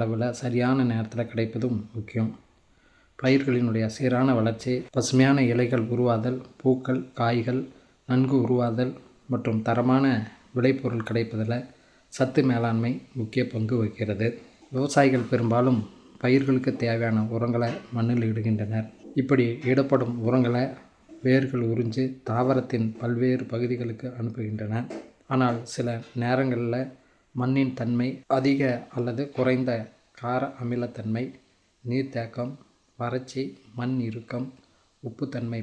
அளவில் சரியான நேரத்தில் கிடைப்பதும் முக்கியம். பயிர்களினுடைய சீரான வளர்ச்சி, பசுமையான இலைகள் உருவாதல், பூக்கள், காய்கள் நன்கு உருவாதல் மற்றும் தரமான விளைபொருள் கிடைப்பதில் சத்து மேலாண்மை முக்கிய பங்கு வகிக்கிறது. விவசாயிகள் பெரும்பாலும் பயிர்களுக்கு தேவையான உரங்களை மண்ணில் இடுகின்றனர். இப்படி இடப்படும் உரங்களை வேர்கள் உறிஞ்சி தாவரத்தின் பல்வேறு பகுதிகளுக்கு அனுப்புகின்றன. ஆனால் சில நேரங்களில் மண்ணின் தன்மை, அதிக அல்லது குறைந்த கார அமிலத்தன்மை, நீர்த்தேக்கம், வறட்சி, மண் இறுக்கம், உப்புத்தன்மை